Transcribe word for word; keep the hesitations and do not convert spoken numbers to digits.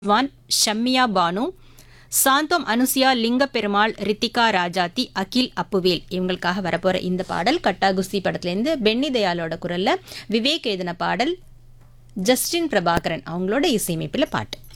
வான் ஷம்மியா பானு, சாந்தோம் அனுசியா, லிங்கப்பெருமாள், ரித்திகா ராஜாத்தி, அகில் அப்புவேல் இவங்களுக்காக வரப்போற இந்த பாடல் கட்டாகுஸ்தி படத்துலேருந்து பென்னி தயாளோட குரல்ல விவேக் எழுதின பாடல். ஜஸ்டின் பிரபாகரன் அவங்களோட இசையமைப்பில் பாட்டு.